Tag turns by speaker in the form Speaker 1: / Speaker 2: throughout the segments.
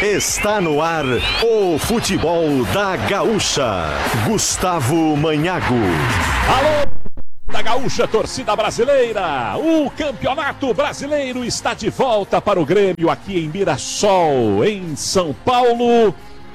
Speaker 1: Está no ar o futebol da Gaúcha. Gustavo Manhago.
Speaker 2: Alô, da Gaúcha, torcida brasileira. O Campeonato Brasileiro está de volta para o Grêmio aqui em Mirassol, em São Paulo.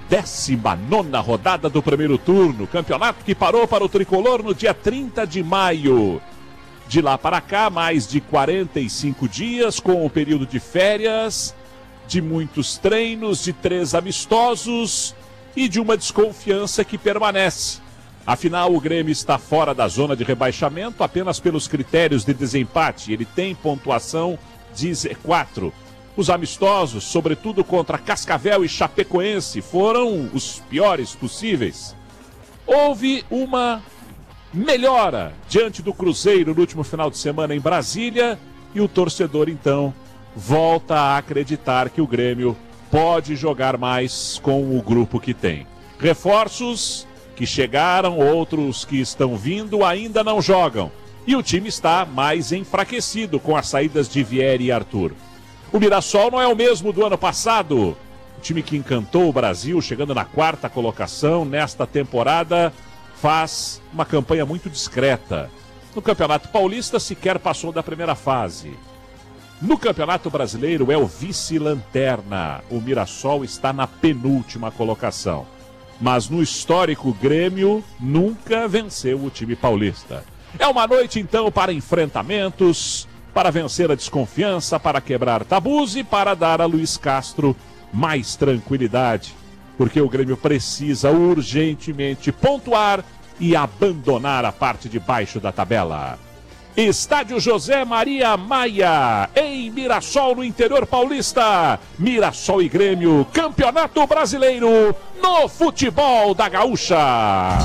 Speaker 2: 19ª rodada do primeiro turno. Campeonato que parou para o tricolor no dia 30 de maio. De lá para cá, mais de 45 dias com o período de férias, de muitos treinos, de 3 amistosos e de uma desconfiança que permanece. Afinal, o Grêmio está fora da zona de rebaixamento apenas pelos critérios de desempate. Ele tem pontuação de Z4. Os amistosos, sobretudo contra Cascavel e Chapecoense, foram os piores possíveis. Houve uma melhora diante do Cruzeiro no último final de semana em Brasília e o torcedor, então, volta a acreditar que o Grêmio pode jogar mais com o grupo que tem. Reforços que chegaram, outros que estão vindo ainda não jogam. E o time está mais enfraquecido com as saídas de Vieri e Arthur. O Mirassol não é o mesmo do ano passado. O time que encantou o Brasil, chegando na 4ª colocação nesta temporada, faz uma campanha muito discreta. No Campeonato Paulista sequer passou da primeira fase. No Campeonato Brasileiro é o vice-lanterna. O Mirassol está na penúltima colocação. Mas no histórico Grêmio nunca venceu o time paulista. É uma noite então para enfrentamentos, para vencer a desconfiança, para quebrar tabus e para dar a Luiz Castro mais tranquilidade. Porque o Grêmio precisa urgentemente pontuar e abandonar a parte de baixo da tabela. Estádio José Maria Maia, em Mirassol, no interior paulista. Mirassol e Grêmio, Campeonato Brasileiro, no futebol da Gaúcha.